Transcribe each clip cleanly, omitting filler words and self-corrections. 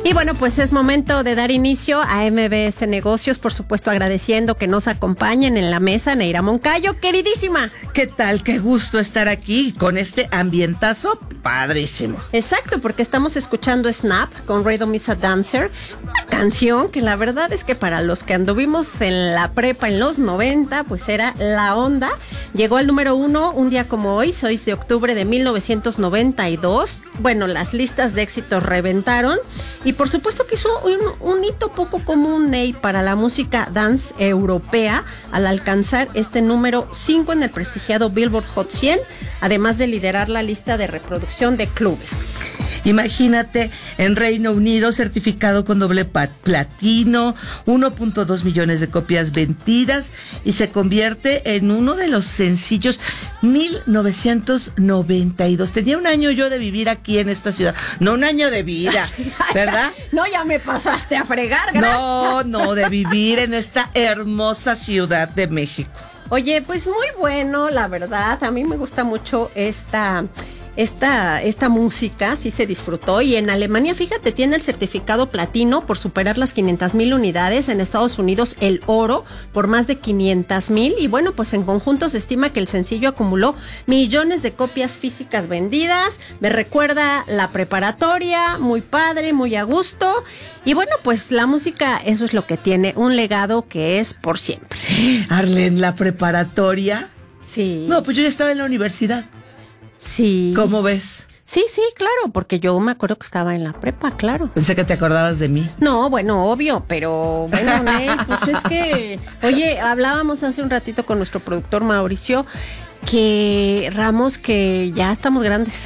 Y bueno, pues es momento de dar inicio a MBS Negocios, por supuesto agradeciendo que nos acompañen en la mesa Neira Moncayo, queridísima. ¿Qué tal? Qué gusto estar aquí con este ambientazo padrísimo. Exacto, porque estamos escuchando Snap con Rhythm is a Dancer, una canción que la verdad es que para los que anduvimos en la prepa en los 90, pues era la onda. Llegó al número 1 un día como hoy, 6 de octubre de 1992. Bueno, las listas de éxitos reventaron. Y por supuesto que hizo un hito poco común, Ney, para la música dance europea al alcanzar este número 5 en el prestigiado Billboard Hot 100, además de liderar la lista de reproducción de clubes. Imagínate, en Reino Unido, certificado con doble platino, 1.2 millones de copias vendidas y se convierte en uno de los sencillos 1992. Tenía un año yo de vivir aquí en esta ciudad, no un año de vida, ¿verdad? No, ya me pasaste a fregar, gracias. No, de vivir en esta hermosa ciudad de México. Oye, pues muy bueno, la verdad, a mí me gusta mucho esta música, sí se disfrutó. Y en Alemania, fíjate, tiene el certificado platino por superar las 500,000 unidades. En Estados Unidos el oro por más de 500,000. Y bueno, pues en conjunto se estima que el sencillo acumuló millones de copias físicas vendidas. Me recuerda la preparatoria, muy padre, muy a gusto. Y bueno, pues la música, eso es lo que tiene, un legado que es por siempre. Arlen, ¿la preparatoria? Sí. No, pues yo ya estaba en la universidad. Sí. ¿Cómo ves? Sí, claro, porque yo me acuerdo que estaba en la prepa, claro. Pensé que te acordabas de mí. No, bueno, obvio, pero bueno, Ney, pues es que, oye, hablábamos hace un ratito con nuestro productor Mauricio que Ramos, que ya estamos grandes.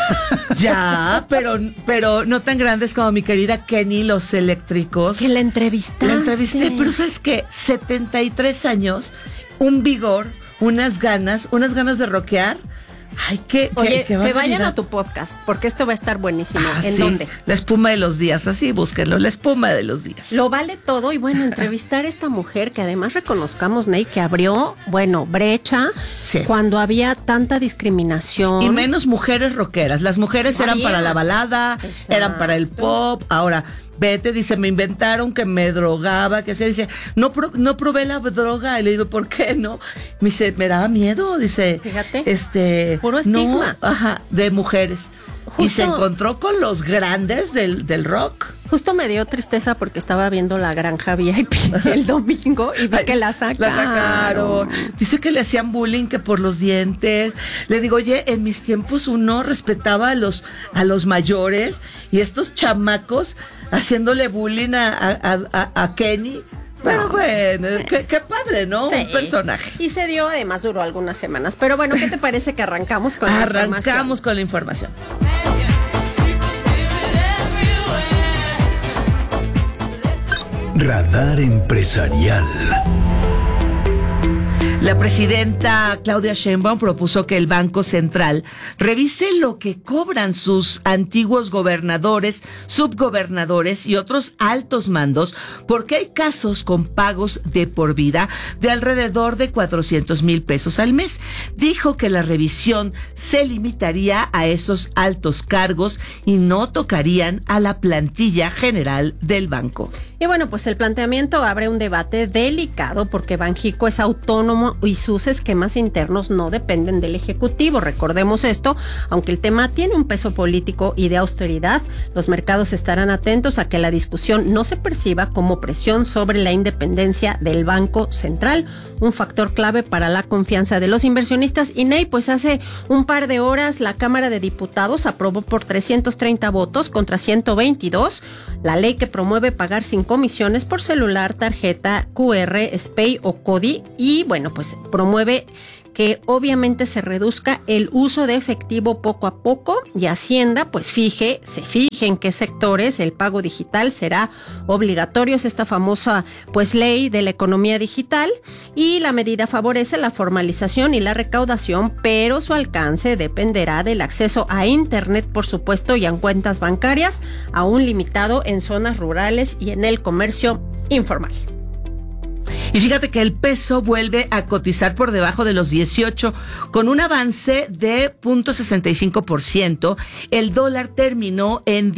Ya, pero no tan grandes como mi querida Kenny, los eléctricos. Que la entrevistaste. La entrevisté, pero ¿sabes qué? 73 años, un vigor, unas ganas de rockear. Ay, Oye, que vayan a tu podcast, porque esto va a estar buenísimo. ¿En sí. dónde? La espuma de los días, así búsquenlo, la espuma de los días. Lo vale todo. Y bueno, entrevistar a esta mujer que además reconozcamos, Ney, que abrió, bueno, brecha, sí, cuando había tanta discriminación. Y menos mujeres rockeras. Las mujeres eran para la balada, eran para el pop. Ahora, vete, dice, me inventaron que me drogaba, que se dice, no probé la droga. Y le digo, ¿por qué no? Me dice, me daba miedo, dice. Fíjate, puro estigma. No, de mujeres. Justo, y se encontró con los grandes del rock. Justo me dio tristeza porque estaba viendo La Granja VIP el domingo y vi que la sacaron. Dice que le hacían bullying, que por los dientes. Le digo, oye, en mis tiempos uno respetaba a los mayores y estos chamacos haciéndole bullying a Kenny. Pero bueno, qué padre, ¿no? Sí, un personaje. Y se dio, además duró algunas semanas. Pero bueno, ¿qué te parece que arrancamos con la información? Arrancamos con la información. Radar Empresarial. La presidenta Claudia Sheinbaum propuso que el Banco Central revise lo que cobran sus antiguos gobernadores, subgobernadores y otros altos mandos, porque hay casos con pagos de por vida de alrededor de 400,000 pesos al mes. Dijo que la revisión se limitaría a esos altos cargos y no tocarían a la plantilla general del banco. Y bueno, pues el planteamiento abre un debate delicado porque Banxico es autónomo y sus esquemas internos no dependen del Ejecutivo. Recordemos esto, aunque el tema tiene un peso político y de austeridad, los mercados estarán atentos a que la discusión no se perciba como presión sobre la independencia del Banco Central, un factor clave para la confianza de los inversionistas. Y Ney, pues hace un par de horas la Cámara de Diputados aprobó por 330 votos contra 122 la ley que promueve pagar sin comisiones por celular, tarjeta, QR, SPAY o CODI, y bueno, pues promueve que obviamente se reduzca el uso de efectivo poco a poco y Hacienda pues se fije en qué sectores el pago digital será obligatorio. Es esta famosa pues ley de la economía digital y la medida favorece la formalización y la recaudación, pero su alcance dependerá del acceso a internet, por supuesto, y a cuentas bancarias, aún limitado en zonas rurales y en el comercio informal. Y fíjate que el peso vuelve a cotizar por debajo de los 18, con un avance de 0.65%. El dólar terminó en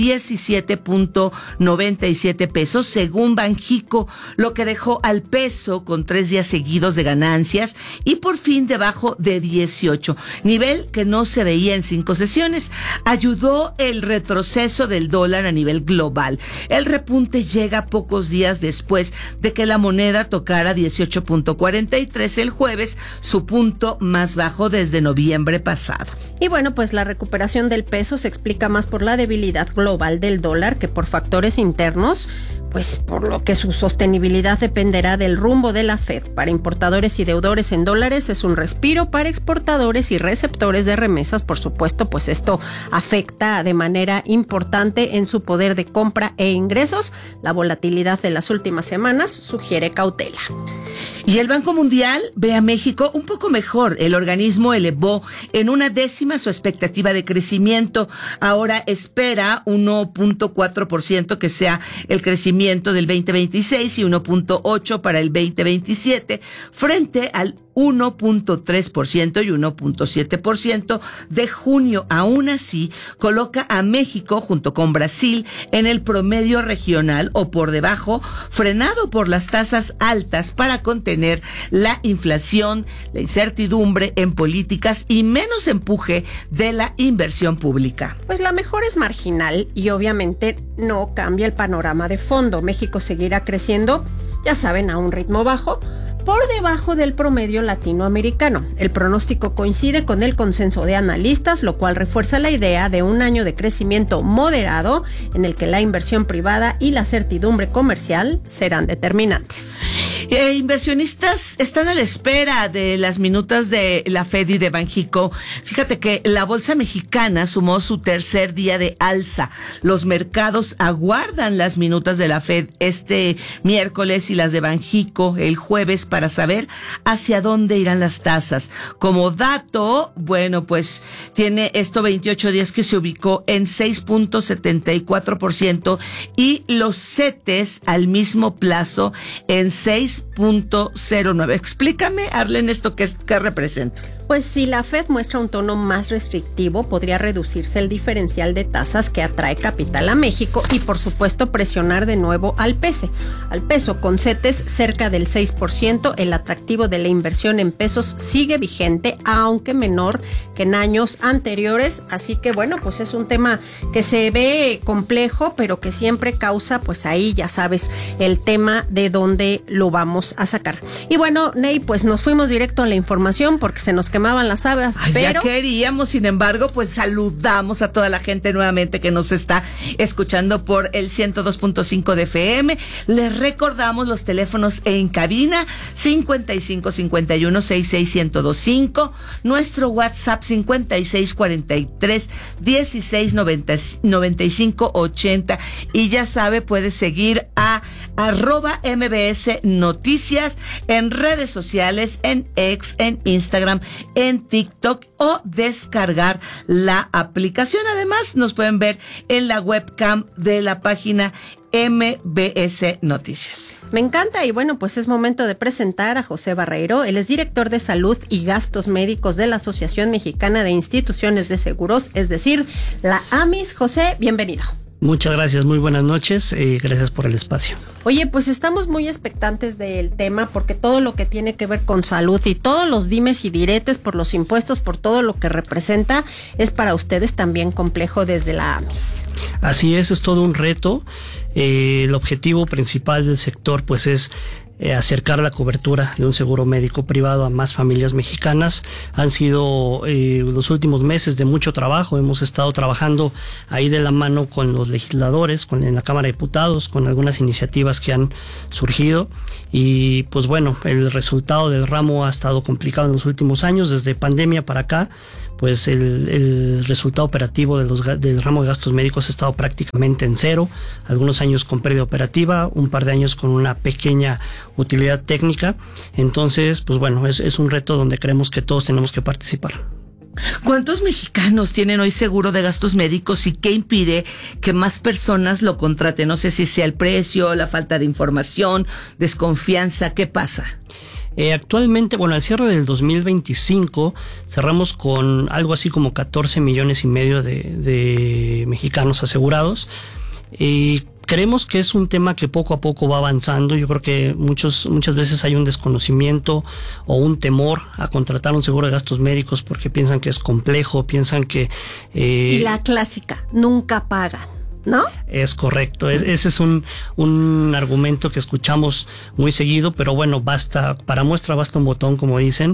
17.97 pesos, según Banxico, lo que dejó al peso con 3 días seguidos de ganancias y por fin debajo de 18, nivel que no se veía en 5 sesiones. Ayudó el retroceso del dólar a nivel global. El repunte llega pocos días después de que la moneda tocara 18.43 el jueves, su punto más bajo desde noviembre pasado. Y bueno, pues la recuperación del peso se explica más por la debilidad global del dólar que por factores internos, pues por lo que su sostenibilidad dependerá del rumbo de la Fed. Para importadores y deudores en dólares es un respiro, para exportadores y receptores de remesas, por supuesto, pues esto afecta de manera importante en su poder de compra e ingresos. La volatilidad de las últimas semanas sugiere cautela. Y el Banco Mundial ve a México un poco mejor. El organismo elevó en 1/10 su expectativa de crecimiento. Ahora espera 1.4% que sea el crecimiento del 2026 y 1.8% para el 2027, frente al 1.3% y 1.7% de junio. Aún así, coloca a México junto con Brasil en el promedio regional o por debajo, frenado por las tasas altas para contener la inflación, la incertidumbre en políticas y menos empuje de la inversión pública. Pues la mejora es marginal y obviamente no cambia el panorama de fondo. México seguirá creciendo, ya saben, a un ritmo bajo, por debajo del promedio latinoamericano. El pronóstico coincide con el consenso de analistas, lo cual refuerza la idea de un año de crecimiento moderado en el que la inversión privada y la certidumbre comercial serán determinantes. Inversionistas están a la espera de las minutas de la Fed y de Banxico. Fíjate que la bolsa mexicana sumó su tercer día de alza. Los mercados aguardan las minutas de la Fed este miércoles y las de Banxico el jueves para saber hacia dónde irán las tasas. Como dato, bueno, pues tiene esto 28 días que se ubicó en 6.74% y los CETES al mismo plazo en 6.09. Explícame, Arlen, esto qué representa. Pues si la Fed muestra un tono más restrictivo, podría reducirse el diferencial de tasas que atrae capital a México y, por supuesto, presionar de nuevo al peso. Con CETES cerca del 6%, el atractivo de la inversión en pesos sigue vigente, aunque menor que en años anteriores. Así que, bueno, pues es un tema que se ve complejo, pero que siempre causa, pues ahí ya sabes, el tema de dónde lo vamos a sacar. Y bueno, Ney, pues nos fuimos directo a la información porque se nos quemaban las habas, pero ya queríamos. Sin embargo, pues saludamos a toda la gente nuevamente que nos está escuchando por el 102.5 de FM. Les recordamos los teléfonos en cabina: 55 51 66 1025, nuestro WhatsApp 56 43 16 95 80, y ya sabe, puede seguir a @MBS Noticias en redes sociales, en X, en Instagram, en TikTok, o descargar la aplicación. Además, nos pueden ver en la webcam de la página MBS Noticias. Me encanta, y bueno, pues es momento de presentar a José Barreiro. Él es director de Salud y Gastos Médicos de la Asociación Mexicana de Instituciones de Seguros, es decir, la AMIS. José, bienvenido. Muchas gracias, muy buenas noches, gracias por el espacio. Oye, pues estamos muy expectantes del tema porque todo lo que tiene que ver con salud y todos los dimes y diretes por los impuestos, por todo lo que representa, es para ustedes también complejo desde la AMIS. Así es todo un reto. El objetivo principal del sector pues es acercar la cobertura de un seguro médico privado a más familias mexicanas. Han sido los últimos meses de mucho trabajo. Hemos estado trabajando ahí de la mano con los legisladores, en la Cámara de Diputados, con algunas iniciativas que han surgido, y pues bueno, el resultado del ramo ha estado complicado en los últimos años. Desde pandemia para acá, pues el resultado operativo del ramo de gastos médicos ha estado prácticamente en cero, algunos años con pérdida operativa, un par de años con una pequeña utilidad técnica. Entonces, pues bueno, es un reto donde creemos que todos tenemos que participar. ¿Cuántos mexicanos tienen hoy seguro de gastos médicos y qué impide que más personas lo contraten? No sé si sea el precio, la falta de información, desconfianza, ¿qué pasa? Actualmente, al cierre del 2025 cerramos con algo así como 14 millones y medio de mexicanos asegurados. Creemos que es un tema que poco a poco va avanzando. Yo creo que muchas veces hay un desconocimiento o un temor a contratar un seguro de gastos médicos porque piensan que es complejo, piensan que... Y la clásica, nunca pagan, ¿no? Es correcto, ese es un argumento que escuchamos muy seguido, pero para muestra basta un botón, como dicen.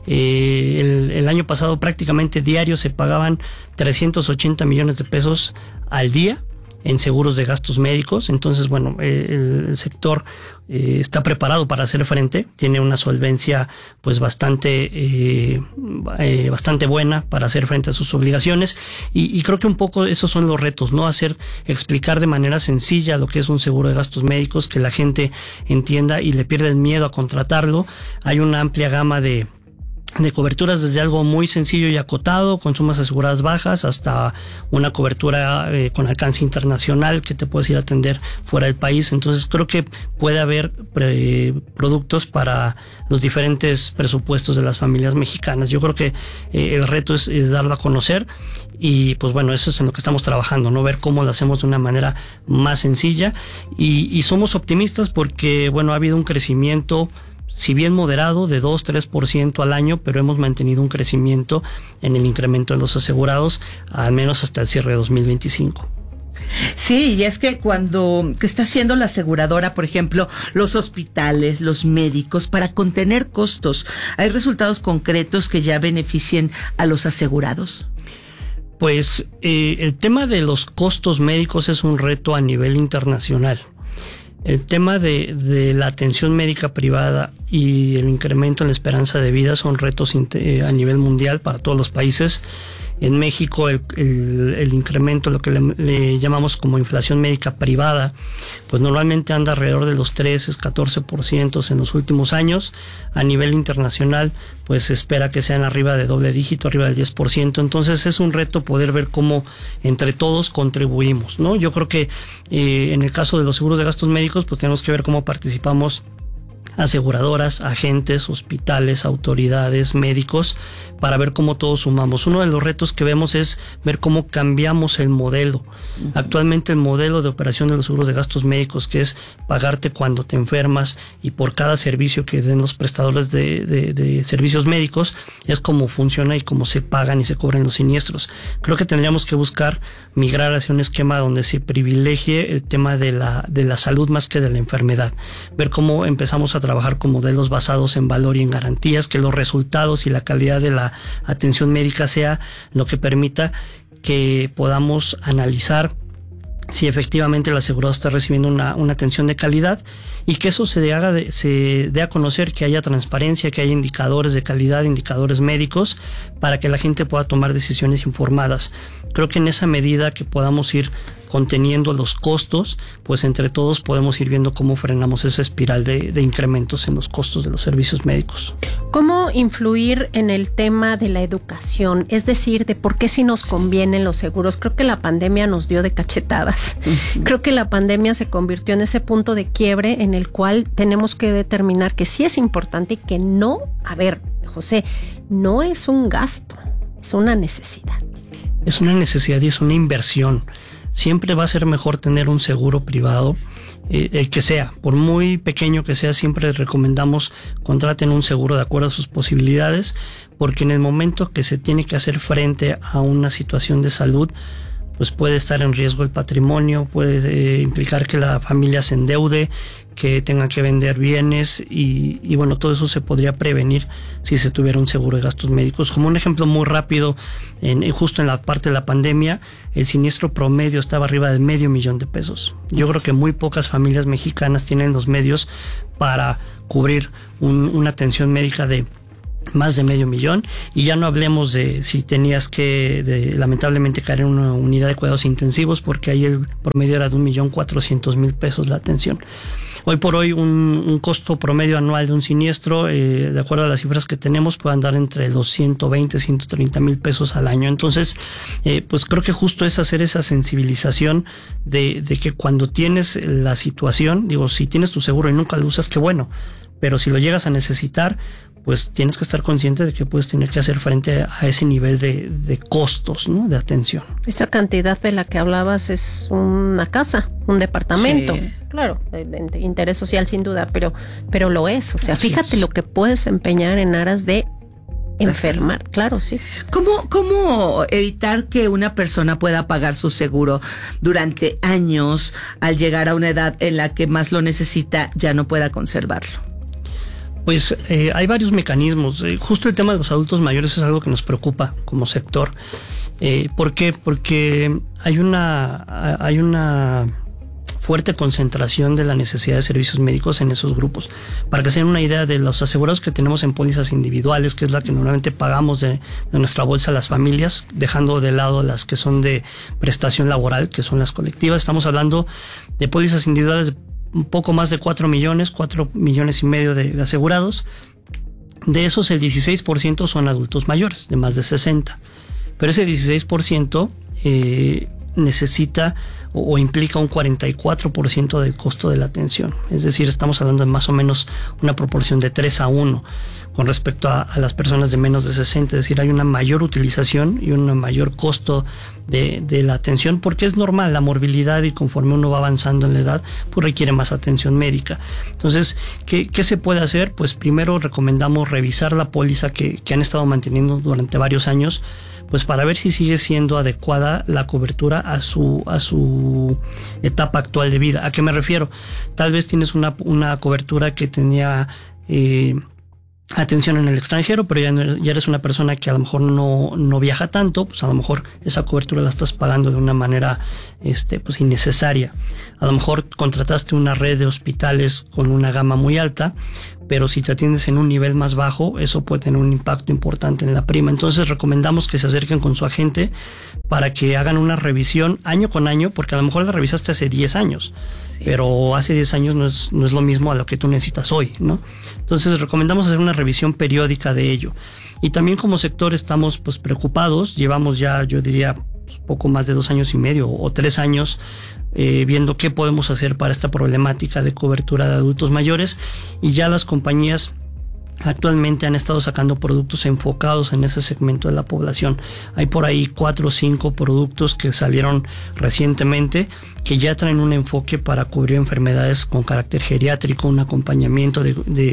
El año pasado prácticamente diario se pagaban 380 millones de pesos al día en seguros de gastos médicos. Entonces, el sector está preparado para hacer frente, tiene una solvencia pues bastante buena para hacer frente a sus obligaciones, y creo que un poco esos son los retos, ¿no? Explicar de manera sencilla lo que es un seguro de gastos médicos, que la gente entienda y le pierda el miedo a contratarlo. Hay una amplia gama de coberturas, desde algo muy sencillo y acotado, con sumas aseguradas bajas, hasta una cobertura con alcance internacional que te puedes ir a atender fuera del país. Entonces creo que puede haber productos para los diferentes presupuestos de las familias mexicanas. Yo creo que el reto es darlo a conocer, y eso es en lo que estamos trabajando, ¿no? Ver cómo lo hacemos de una manera más sencilla, y somos optimistas porque ha habido un crecimiento, si bien moderado, de 2-3% al año, pero hemos mantenido un crecimiento en el incremento de los asegurados, al menos hasta el cierre de 2025. Sí, y es que ¿qué está haciendo la aseguradora, por ejemplo, los hospitales, los médicos, para contener costos? ¿Hay resultados concretos que ya beneficien a los asegurados? Pues el tema de los costos médicos es un reto a nivel internacional. El tema de la atención médica privada y el incremento en la esperanza de vida son retos a nivel mundial para todos los países. En México el incremento, lo que le llamamos como inflación médica privada, pues normalmente anda alrededor de los 13-14% en los últimos años. A nivel internacional, pues se espera que sean arriba de doble dígito, arriba del 10%. Entonces es un reto poder ver cómo entre todos contribuimos, ¿no? Yo creo que en el caso de los seguros de gastos médicos, pues tenemos que ver cómo participamos aseguradoras, agentes, hospitales, autoridades, médicos, para ver cómo todos sumamos. Uno de los retos que vemos es ver cómo cambiamos el modelo. Actualmente el modelo de operación de los seguros de gastos médicos, que es pagarte cuando te enfermas y por cada servicio que den los prestadores de servicios médicos, es como funciona y cómo se pagan y se cobran los siniestros. Creo que tendríamos que buscar migrar hacia un esquema donde se privilegie el tema de la salud más que de la enfermedad. Ver cómo empezamos a trabajar con modelos basados en valor y en garantías, que los resultados y la calidad de la atención médica sea lo que permita que podamos analizar si efectivamente el asegurado está recibiendo una atención de calidad, y que eso se dé a conocer, que haya transparencia, que haya indicadores de calidad, indicadores médicos, para que la gente pueda tomar decisiones informadas. Creo que en esa medida que podamos ir conteniendo los costos, pues entre todos podemos ir viendo cómo frenamos esa espiral de incrementos en los costos de los servicios médicos. ¿Cómo influir en el tema de la educación? Es decir, de por qué si nos convienen los seguros. Creo que la pandemia nos dio de cachetadas. Creo que la pandemia se convirtió en ese punto de quiebre en el cual tenemos que determinar que sí es importante y que no, José, no es un gasto, es una necesidad. Es una necesidad y es una inversión. Siempre va a ser mejor tener un seguro privado, el que sea, por muy pequeño que sea. Siempre recomendamos contraten un seguro de acuerdo a sus posibilidades, porque en el momento que se tiene que hacer frente a una situación de salud, pues puede estar en riesgo el patrimonio, puede implicar que la familia se endeude, que tenga que vender bienes, y todo eso se podría prevenir si se tuviera un seguro de gastos médicos. Como un ejemplo muy rápido, justo en la parte de la pandemia, el siniestro promedio estaba arriba del $500,000. Yo creo que muy pocas familias mexicanas tienen los medios para cubrir una atención médica de más de 500,000, y ya no hablemos de si tenías que lamentablemente caer en una unidad de cuidados intensivos, porque ahí el promedio era de 1,4 millones la atención. Hoy por hoy un costo promedio anual de un siniestro, de acuerdo a las cifras que tenemos, puede andar entre los 120, 130 mil pesos al año. Entonces, pues creo que justo es hacer esa sensibilización de que cuando tienes la situación, digo, si tienes tu seguro y nunca lo usas, qué bueno, pero si lo llegas a necesitar, pues tienes que estar consciente de que puedes tener que hacer frente a ese nivel de costos, ¿no? De atención. Esa cantidad de la que hablabas es una casa, un departamento. Sí. Claro, de interés social sin duda, pero lo es. O sea, así fíjate lo que puedes empeñar en aras de enfermar, claro, sí. ¿Cómo evitar que una persona pueda pagar su seguro durante años, al llegar a una edad en la que más lo necesita, ya no pueda conservarlo? Pues hay varios mecanismos. Justo el tema de los adultos mayores es algo que nos preocupa como sector. ¿Por qué? Porque hay una fuerte concentración de la necesidad de servicios médicos en esos grupos. Para que se den una idea de los asegurados que tenemos en pólizas individuales, que es la que normalmente pagamos de nuestra bolsa a las familias, dejando de lado las que son de prestación laboral, que son las colectivas, estamos hablando de pólizas individuales de un poco más de 4 millones y medio de asegurados. De esos, el 16% son adultos mayores, de más de 60. Pero ese 16% necesita o implica un 44% del costo de la atención. Es decir, estamos hablando de más o menos una proporción de 3-1 con respecto a las personas de menos de 60. Es decir, hay una mayor utilización y un mayor costo de la atención, porque es normal la morbilidad, y conforme uno va avanzando en la edad, pues requiere más atención médica. Entonces, ¿qué se puede hacer? Pues primero recomendamos revisar la póliza que han estado manteniendo durante varios años, pues para ver si sigue siendo adecuada la cobertura a su etapa actual de vida. ¿A qué me refiero? Tal vez tienes una cobertura que tenía atención en el extranjero, pero ya eres una persona que a lo mejor no viaja tanto, pues a lo mejor esa cobertura la estás pagando de una manera pues innecesaria. A lo mejor contrataste una red de hospitales con una gama muy alta, pero si te atiendes en un nivel más bajo, eso puede tener un impacto importante en la prima. Entonces recomendamos que se acerquen con su agente para que hagan una revisión año con año, porque a lo mejor la revisaste hace 10 años, sí, pero hace 10 años no es lo mismo a lo que tú necesitas hoy, ¿no? Entonces recomendamos hacer una revisión periódica de ello. Y también como sector estamos pues preocupados, llevamos ya, yo diría, poco más de 2 años y medio o 3 años viendo qué podemos hacer para esta problemática de cobertura de adultos mayores, y ya las compañías actualmente han estado sacando productos enfocados en ese segmento de la población. Hay por ahí 4 o 5 productos que salieron recientemente que ya traen un enfoque para cubrir enfermedades con carácter geriátrico, un acompañamiento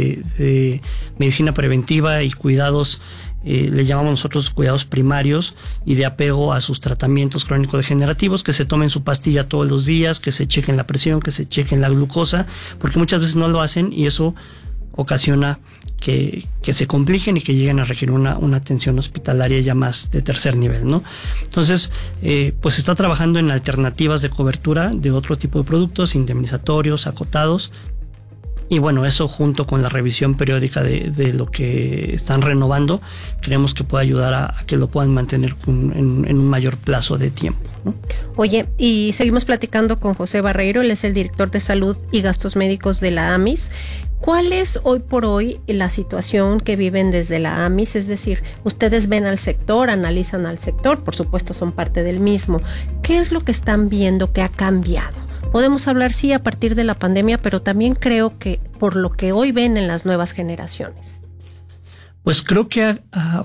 de medicina preventiva y cuidados, le llamamos nosotros cuidados primarios, y de apego a sus tratamientos crónico-degenerativos, que se tomen su pastilla todos los días, que se chequen la presión, que se chequen la glucosa, porque muchas veces no lo hacen y eso ocasiona que se compliquen y que lleguen a requerir una atención hospitalaria ya más de tercer nivel, ¿no? Entonces, pues se está trabajando en alternativas de cobertura de otro tipo de productos, indemnizatorios, acotados. Y bueno, eso junto con la revisión periódica de lo que están renovando, creemos que puede ayudar a que lo puedan mantener en un mayor plazo de tiempo, ¿no? Oye, y seguimos platicando con José Barreiro, él es el director de salud y gastos médicos de la AMIS. ¿Cuál es hoy por hoy la situación que viven desde la AMIS? Es decir, ustedes ven al sector, analizan al sector, por supuesto son parte del mismo. ¿Qué es lo que están viendo que ha cambiado? Podemos hablar, sí, a partir de la pandemia, pero también creo que por lo que hoy ven en las nuevas generaciones. Pues creo que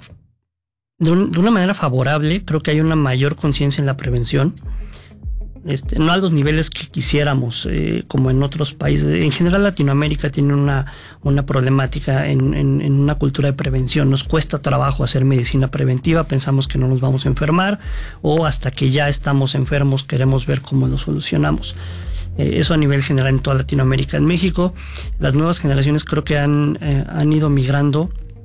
de una manera favorable, creo que hay una mayor conciencia en la prevención. No a los niveles que quisiéramos, como en otros países. En general, Latinoamérica tiene una problemática en una cultura de prevención. Nos cuesta trabajo hacer medicina preventiva, pensamos que no nos vamos a enfermar, o hasta que ya estamos enfermos queremos ver cómo lo solucionamos. Eso a nivel general en toda Latinoamérica. En México, las nuevas generaciones creo que han ido migrando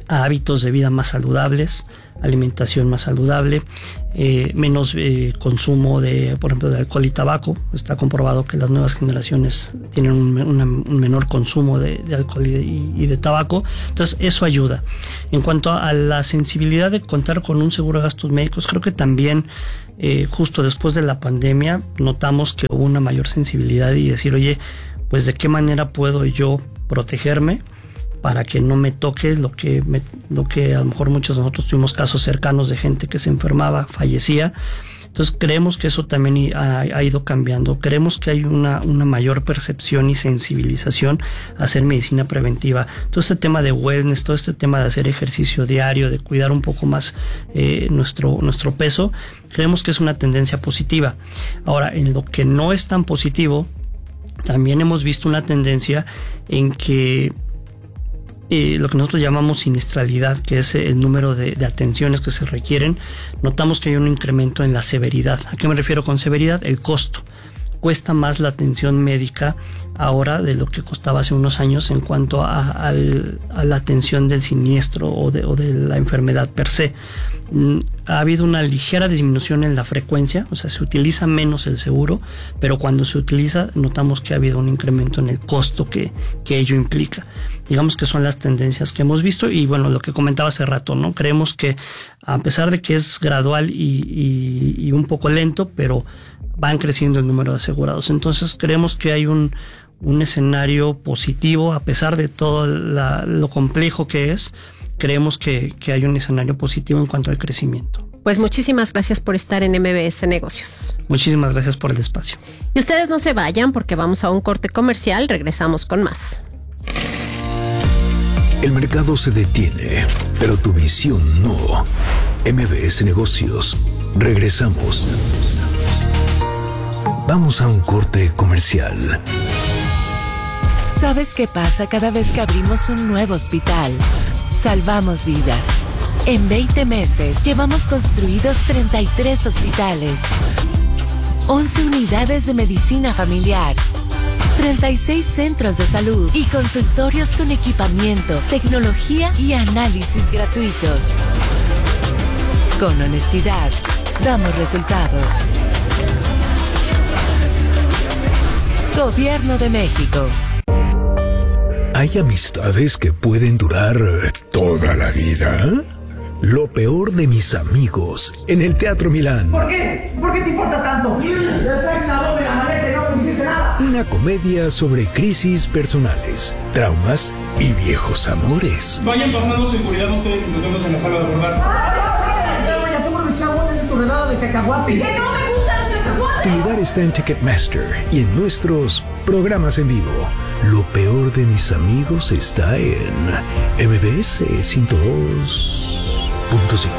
a hábitos de vida más saludables, alimentación más saludable, menos consumo por ejemplo, de alcohol y tabaco. Está comprobado que las nuevas generaciones tienen un menor consumo de alcohol y de tabaco. Entonces eso ayuda. En cuanto a la sensibilidad de contar con un seguro de gastos médicos, creo que también justo después de la pandemia notamos que hubo una mayor sensibilidad y decir, oye, pues de qué manera puedo yo protegerme para que no me toque lo que a lo mejor muchos de nosotros tuvimos casos cercanos de gente que se enfermaba, fallecía. Entonces creemos que eso también ha ido cambiando. Creemos que hay una mayor percepción y sensibilización a hacer medicina preventiva. Todo este tema de wellness, todo este tema de hacer ejercicio diario, de cuidar un poco más nuestro peso, creemos que es una tendencia positiva. Ahora, en lo que no es tan positivo, también hemos visto una tendencia en que lo que nosotros llamamos siniestralidad, que es el número de atenciones que se requieren, notamos que hay un incremento en la severidad. ¿A qué me refiero con severidad? El costo. Cuesta más la atención médica ahora de lo que costaba hace unos años en cuanto a la atención del siniestro o de la enfermedad per se. Ha habido una ligera disminución en la frecuencia, o sea, se utiliza menos el seguro, pero cuando se utiliza notamos que ha habido un incremento en el costo que ello implica. Digamos que son las tendencias que hemos visto y bueno, lo que comentaba hace rato, ¿no? Creemos que a pesar de que es gradual y un poco lento, pero van creciendo el número de asegurados. Entonces creemos que hay un escenario positivo, a pesar de todo lo complejo que es. Creemos que hay un escenario positivo en cuanto al crecimiento. Pues muchísimas gracias por estar en MBS Negocios. Muchísimas gracias por el espacio. Y ustedes no se vayan porque vamos a un corte comercial, regresamos con más. El mercado se detiene, pero tu visión no. MBS Negocios. Regresamos. Vamos a un corte comercial. ¿Sabes qué pasa cada vez que abrimos un nuevo hospital? Salvamos vidas. En 20 meses llevamos construidos 33 hospitales, 11 unidades de medicina familiar, 36 centros de salud y consultorios con equipamiento, tecnología y análisis gratuitos. Con honestidad, damos resultados. Gobierno de México. ¿Hay amistades que pueden durar toda la vida? Lo peor de mis amigos en el Teatro Milán. ¿Por qué? ¿Por qué te importa tanto? Le traes una doble la maleta y no me dice nada. Una comedia sobre crisis personales, traumas y viejos amores. Vayan pasando seguridad ustedes y nos vemos en la sala de abordar. Ya seguro mi chavo, ese es tu regalo de cacahuate. ¡Que no me gustan los cacahuates! Tu lugar está en Ticketmaster y en nuestros programas en vivo. Lo peor de mis amigos está en MBS 102.5.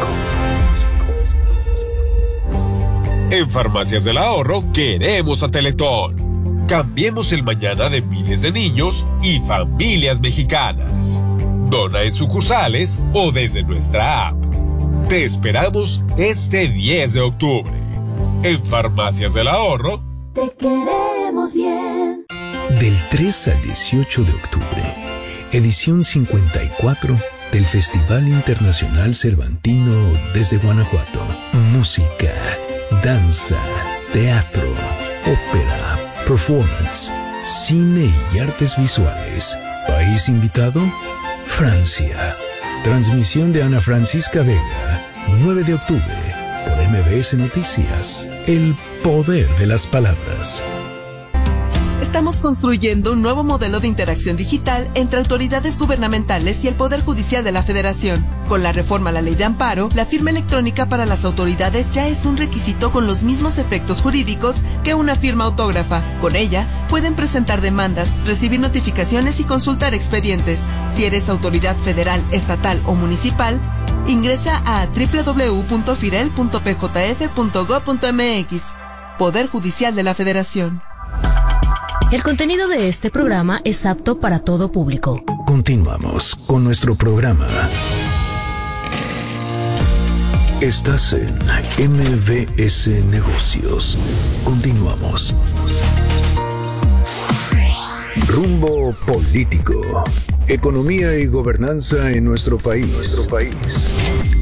En Farmacias del Ahorro queremos a Teletón. Cambiemos el mañana de miles de niños y familias mexicanas. Dona en sucursales o desde nuestra app. Te esperamos este 10 de octubre. En Farmacias del Ahorro. Te queremos bien. Del 3 al 18 de octubre, edición 54 del Festival Internacional Cervantino desde Guanajuato. Música, danza, teatro, ópera, performance, cine y artes visuales. País invitado: Francia. Transmisión de Ana Francisca Vega, 9 de octubre, por MBS Noticias. El poder de las palabras. Estamos construyendo un nuevo modelo de interacción digital entre autoridades gubernamentales y el Poder Judicial de la Federación. Con la reforma a la Ley de Amparo, la firma electrónica para las autoridades ya es un requisito con los mismos efectos jurídicos que una firma autógrafa. Con ella, pueden presentar demandas, recibir notificaciones y consultar expedientes. Si eres autoridad federal, estatal o municipal, ingresa a www.firel.pjf.gov.mx. Poder Judicial de la Federación. El contenido de este programa es apto para todo público. Continuamos con nuestro programa. Estás en MBS Negocios. Continuamos. Rumbo político. Economía y gobernanza en nuestro país.